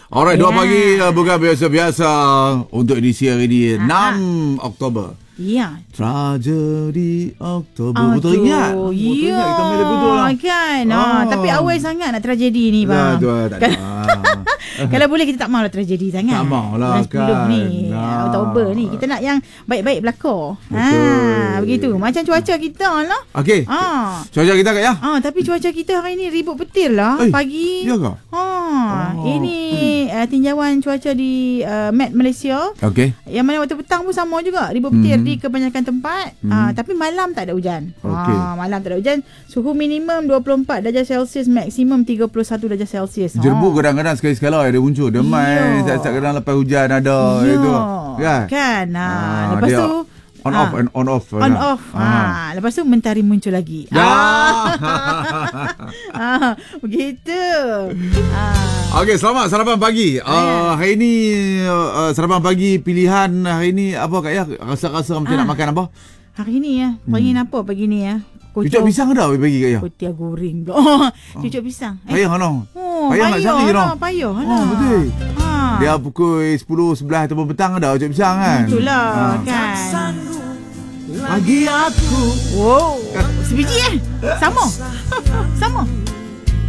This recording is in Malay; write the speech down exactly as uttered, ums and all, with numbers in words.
Alright, Ya. dua pagi uh, bukan biasa-biasa untuk edisi hari ini, enam Oktober. Ya. Tragedi Oktober. Betul ingat? Aduh, Betul ya. ingat kita main lagu tu lah. Kan. Ah. Ah. Tapi awal sangat nak tragedi ni, bang. Dah, tu, tak ada. Kalau boleh kita tak maulah tragedi sangat. Tak maulah, Bulan sepuluh kan. ni. Ah. Oktober ni. Kita nak yang baik-baik berlakon. Betul. Ha, begitu. Macam cuaca kita lah. Okey. Ah. Cuaca kita kat ya? Ah, tapi cuaca kita hari ni ribut petir lah Eh, pagi. ya ke? Ha, Oh. ini uh, tinjauan cuaca di uh, Met Malaysia. Okey. Yang mana waktu petang pun sama juga, ribut petir Mhm. di kebanyakan tempat. Mhm. Ah, tapi malam tak ada hujan. Okey. Ah, malam tak ada hujan. Suhu minimum dua puluh empat darjah Celsius, maksimum tiga puluh satu darjah Celsius. Jerbu Ah. kadang-kadang sekali-sekala ada muncul. Demai, Ya. saat-saat kadang lepas hujan ada Ya. itu. Kan? Kan. Ah, Ah, lepas dia tu on ah, off and on off. on off. Ah. Lepas tu mentari muncul lagi. Ya. Ah, begitu. Ah. Okey, selamat sarapan pagi. Uh, hari ni uh, sarapan pagi pilihan hari ni apa Kak ya? Rasa-rasa macam Ah. nak makan apa? Hari ni ya, pagi ni apa pagi ni ya? Cucuk pisang ada bagi Kak ya? Kutia goreng pula. Oh, cucuk pisang. Payah ano? Oh, Payah nak cari lah, no. payah lah. Oh, betul. Ha. Dia pukul sepuluh, sebelas ataupun petang ada cucuk pisang kan? Itulah Ah. kan. Bagi aku. Wow. Sebiji eh? Sama. Sama.